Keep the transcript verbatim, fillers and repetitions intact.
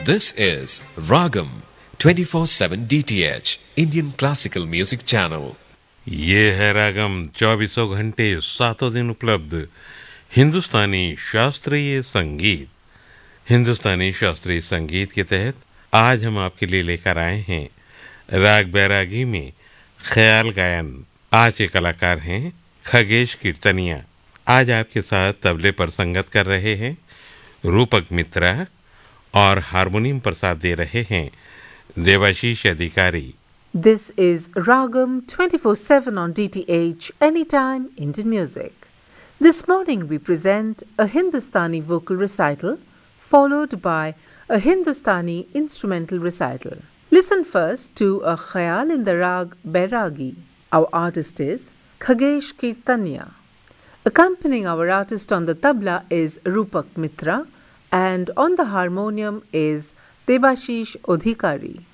This is Ragam twenty-four seven D T H Indian Classical Music Channel. ये है रागम चौबीसों घंटे सातों दिन उपलब्ध हिंदुस्तानी शास्त्रीय संगीत। हिंदुस्तानी शास्त्रीय संगीत के तहत आज हम आपके लिए लेकर आए हैं राग बैरागी में ख्याल गायन। आज के कलाकार हैं खगेश कीर्तनिया। आज आपके साथ तबले पर संगत कर रहे हैं रूपक मित्रा और हारमोनियम पर साथ दे रहे हैं देवाशीष अधिकारी। This is Ragam twenty-four seven on D T H, Anytime Indian Music. This morning we present a Hindustani vocal recital followed by a Hindustani instrumental recital. Listen first to a Khayal in the Rag Bairagi. Our artist is Khagesh Kirtania. Accompanying our artist on the tabla is Rupak Mitra and on the harmonium is Debashish Odhikari.